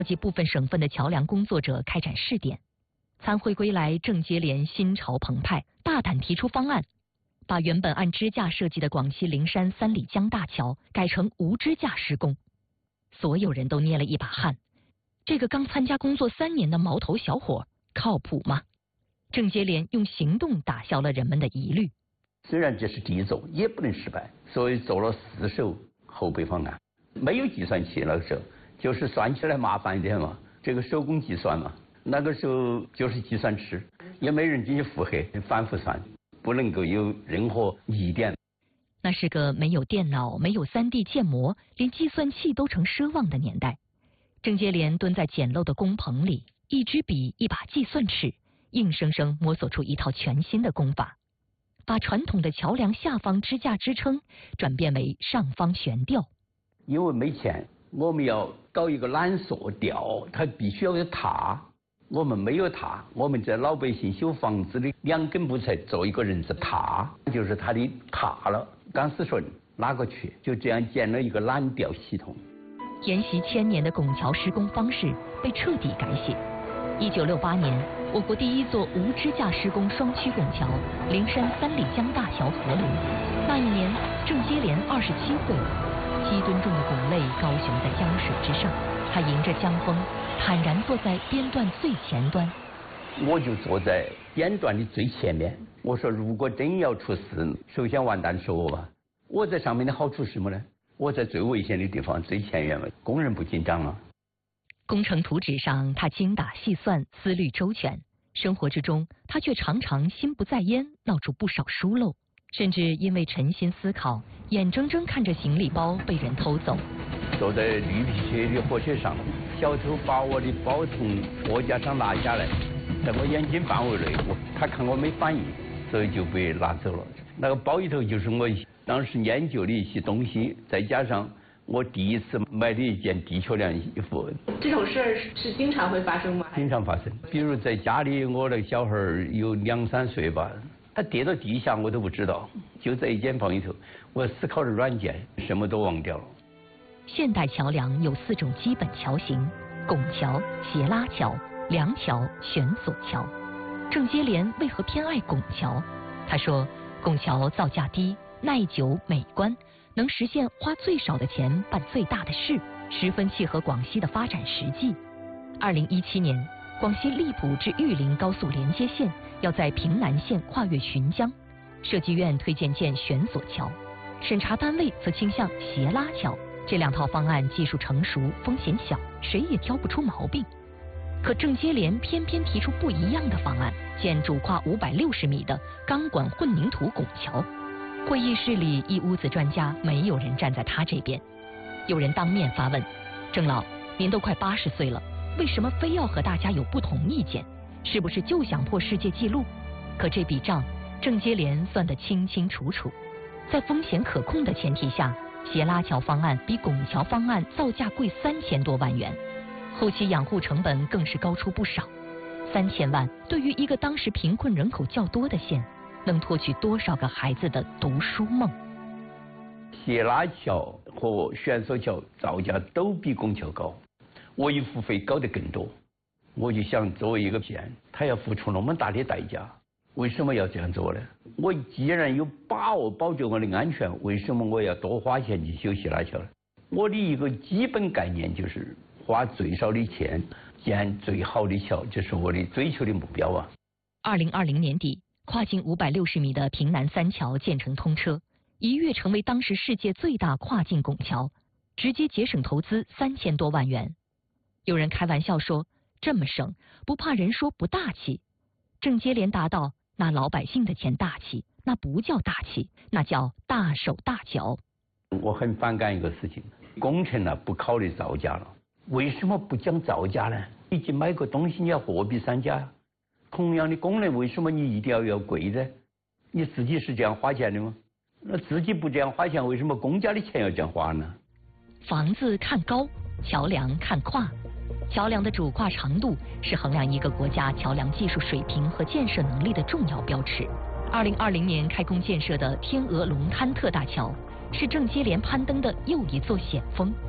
及部分省份的桥梁工作者开展试点。参会归来，郑接连心潮澎湃，大胆提出方案，把原本按支架设计的广西灵山三里江大桥改成无支架施工。所有人都捏了一把汗，这个刚参加工作3年的毛头小伙靠谱吗？郑接连用行动打消了人们的疑虑。 虽然这是第一走，也不能失败，所以做了4手后备方案。没有计算器那个时候，就是算起来麻烦一点嘛，这个手工计算嘛。那个时候就是计算尺，也没人进去复核，反复算，不能够有任何疑点。 那是个没有电脑、没有3D 建模，连计算器都成奢望的年代。郑接连蹲在简陋的工棚里，一支笔、一把计算尺，硬生生摸索出一套全新的工法，把传统的桥梁下方支架支撑转变为上方悬吊。 因为没钱，我们要搞一个缆索吊，它必须要有塔。我们没有塔，我们在老百姓修房子的2根木材做一个人字塔，就是它的塔了。钢丝绳拉过去，就这样建了一个缆吊系统。 沿袭1000年的拱桥施工方式被彻底改写。1968年，我国第一座无支架施工双曲拱桥——灵山三里江大桥合炉。那一年，郑接连27岁，7吨重的拱肋高悬在江水之上，他迎着江风，坦然坐在编段最前端。 我就坐在编段的最前面。我说，如果真要出事，首先完蛋是我吧。我在上面的好处是什么呢？我在最危险的地方最前沿嘛，工人不紧张了。 工程图纸上，他精打细算，思虑周全；生活之中，他却常常心不在焉，闹出不少疏漏，甚至因为沉心思考，眼睁睁看着行李包被人偷走。 坐在绿皮车的火车上，小偷把我的包从货架上拿下来，在我眼睛范围内，他看我没反应，所以就被拿走了。那个包里头就是我当时研究的一些东西，再加上我第一次买的一件地球凉衣服。 这种事儿是经常会发生吗？ 经常发生，比如在家里，我那个小孩有2、3岁吧，他跌到地下我都不知道，就在一间房里头，我思考的软件什么都忘掉了。 现代桥梁有4种基本桥型：拱桥、斜拉桥、梁桥、悬索桥。郑接连为何偏爱拱桥？他说，拱桥造价低、耐久、美观，能实现花最少的钱办最大的事，十分契合广西的发展实际。2017年，广西荔浦至玉林高速连接线要在平南县跨越浔江，设计院推荐建悬索桥，审查单位则倾向斜拉桥。这2套方案技术成熟，风险小，谁也挑不出毛病。可郑接连偏偏提出不一样的方案，建主跨560米的钢管混凝土拱桥。会议室里一屋子专家，没有人站在他这边。有人当面发问：郑老，您都快80岁了，为什么非要和大家有不同意见？是不是就想破世界纪录？可这笔账，郑接连算得清清楚楚。在风险可控的前提下，斜拉桥方案比拱桥方案造价贵3000多万元，后期养护成本更是高出不少。3000万对于一个当时贫困人口较多的县，能托举多少个孩子的读书梦？ 斜拉桥和悬索桥造价都比拱桥高，维护费高得更多。我就想，作为一个县，他要付出那么大的代价，为什么要这样做呢？我既然有把握保证我的安全，为什么我要多花钱去修斜拉桥呢？我的一个基本概念就是花最少的钱建最好的桥，这是我的追求的目标啊。 2020年底，跨境560米的平南3桥建成通车，一跃成为当时世界最大跨境拱桥，直接节省投资3000多万元。有人开玩笑说，这么省，不怕人说不大气。郑接连答道，拿老百姓的钱大气，那不叫大气，那叫大手大脚。 我很反感一个事情，工程呢不考虑造价了，为什么不讲造价呢？你去买个东西你要货比三家，同样的功能为什么你一定要贵呢？你自己是这样花钱的吗？那自己不这样花钱，为什么公家的钱要这样花呢？ 房子看高，桥梁看跨。桥梁的主跨长度是衡量一个国家桥梁技术水平和建设能力的重要标尺。2020年开工建设的天鹅龙滩特大桥是郑接连攀登的又一座险峰。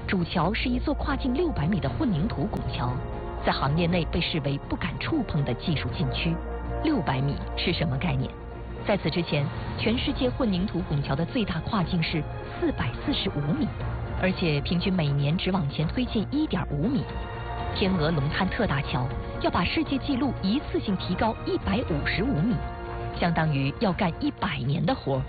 主桥是一座跨径600米的混凝土拱桥，在行业内被视为不敢触碰的技术禁区。600米是什么概念？在此之前，全世界混凝土拱桥的最大跨径是445米，而且平均每年只往前推进1.5米。天鹅龙滩特大桥要把世界纪录一次性提高155米，相当于要干100年的活。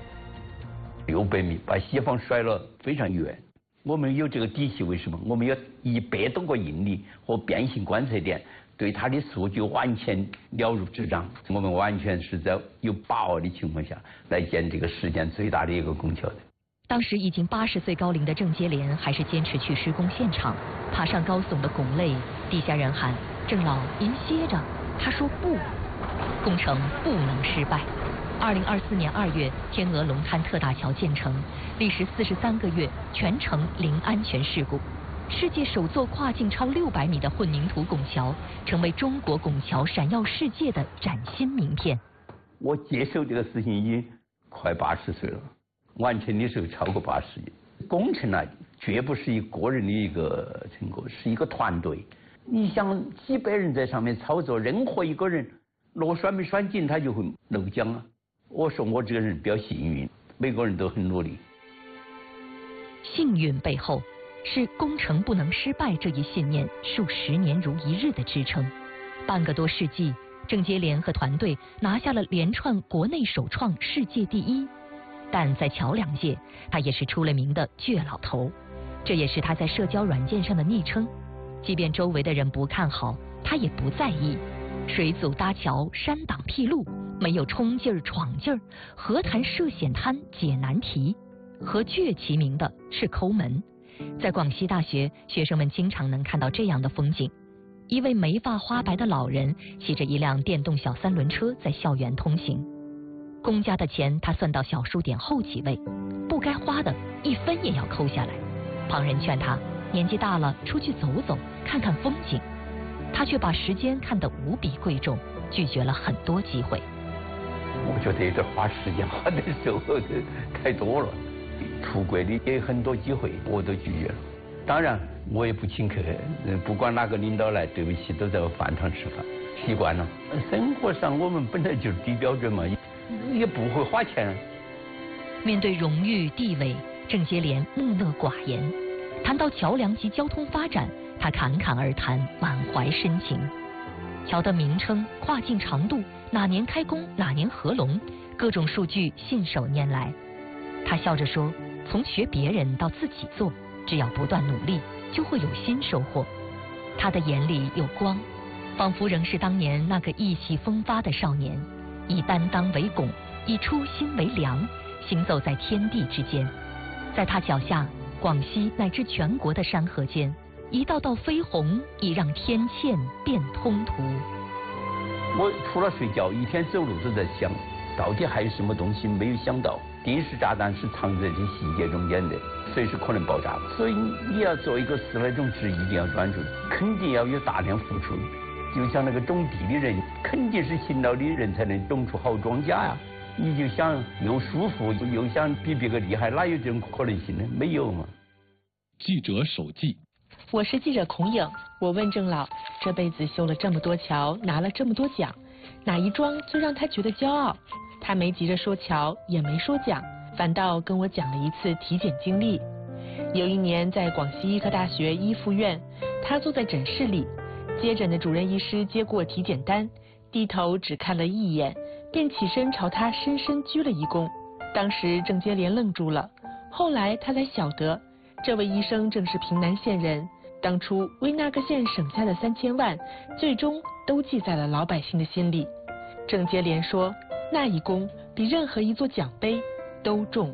600米把西方甩了非常远。我们有这个底气，为什么？我们有100多个应力和变形观测点，对它的数据完全了如指掌。我们完全是在有把握的情况下来建这个世界最大的一个拱桥的。 当时已经80岁高龄的郑接连还是坚持去施工现场，爬上高耸的拱肋，底下人喊：“郑老，您歇着。”他说不，工程不能失败。2024年2月，天鹅龙滩特大桥建成，历时43个月，全程零安全事故。世界首座跨境超600米的混凝土拱桥，成为中国拱桥闪耀世界的崭新名片。 我接手这个事情已经快80岁了，完成的时候超过80年。工程呢，绝不是一个人的一个成果，是一个团队。你想几百人在上面操作，任何一个人螺栓没栓紧，他就会漏浆啊。我说我这个人比较幸运，每个人都很努力。 幸运背后是工程不能失败这一信念数10年如一日的支撑。半个多世纪，郑接连和团队拿下了连串国内首创、世界第一。但在桥梁界，他也是出了名的倔老头，这也是他在社交软件上的昵称。即便周围的人不看好，他也不在意。水阻搭桥，山挡僻路，没有冲劲儿闯劲儿，何谈涉险滩解难题？和倔齐名的是抠门。在广西大学，学生们经常能看到这样的风景：一位眉发花白的老人骑着一辆电动小3轮车在校园通行。公家的钱他算到小数点后几位，不该花的1分也要抠下来。旁人劝他年纪大了，出去走走，看看风景。他却把时间看得无比贵重，拒绝了很多机会。 我觉得有点花时间花的时候太多了，出国的也有很多机会，我都拒绝了。当然我也不请客，不管哪个领导来，对不起都在我饭堂吃饭，习惯了。生活上我们本来就是低标准嘛，也不会花钱。 面对荣誉地位，郑接连木讷寡言。谈到桥梁及交通发展，他侃侃而谈，满怀深情。桥的名称、跨境长度、哪年开工、哪年合龙，各种数据信手拈来。他笑着说：“从学别人到自己做，只要不断努力，就会有新收获。”他的眼里有光，仿佛仍是当年那个意气风发的少年，以担当为拱，以初心为梁，行走在天地之间。在他脚下，广西乃至全国的山河间，一道道飞鸿已让天堑变通途。 我除了睡觉，一天走路都在想，到底还有什么东西没有想到？定时炸弹是藏在这细节中间的，随时可能爆炸。所以你要做一个事那种事，一定要专注，肯定要有大量付出。就像那个种地的人，肯定是勤劳的人才能种出好庄稼呀。你就想又舒服又想比别个厉害，哪有这种可能性呢？没有嘛。 记者手记。 我是记者孔颖，我问郑老，这辈子修了这么多桥，拿了这么多奖，哪一桩最让他觉得骄傲？他没急着说桥，也没说奖，反倒跟我讲了一次体检经历。有一年在广西医科大学一附院，他坐在诊室里，接诊的主任医师接过体检单，低头只看了一眼，便起身朝他深深鞠了一躬。当时郑接连愣住了，后来他才晓得，这位医生正是平南县人，当初为那个县省下的3000万，最终都记在了老百姓的心里。郑接连说，那一功比任何一座奖杯都重。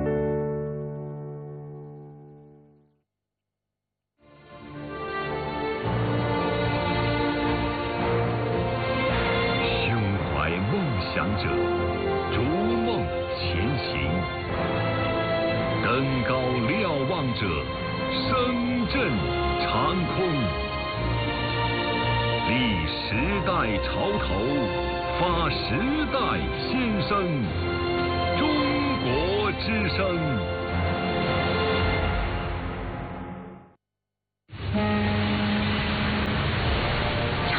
胸怀梦想者，逐梦前行；登高瞭望者，声震长空。立时代潮头，发时代先声，中国之声。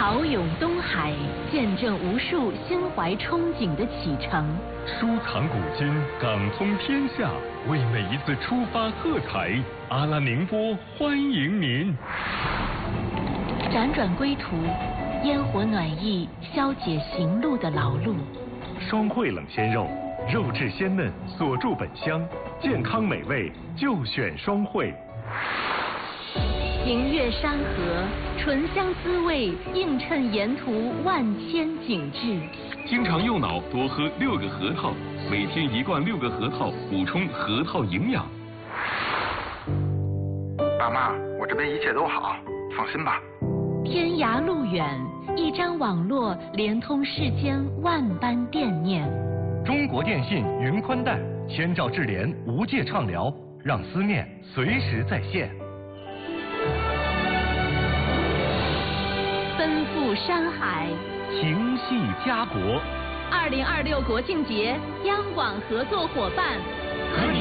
豪勇东海，见证无数心怀憧憬的启程。 收藏古今，港通天下，为每一次出发喝彩。阿拉宁波欢迎您。 辗转归途，烟火暖意消解行路的劳碌。 双汇冷鲜肉，肉质鲜嫩，锁住本香，健康美味就选双汇。 迎月山河，醇香滋味映衬沿途万千景致。 经常用脑，多喝6个核桃，每天1罐6个核桃，补充核桃营养。 爸妈，我这边一切都好，放心吧。 天涯路远，一张网络连通世间万般惦念。 中国电信云宽带，千兆智联无界畅聊，让思念随时在线。 奔赴山海， 情系家国。 2026国庆节，央广合作伙伴，和你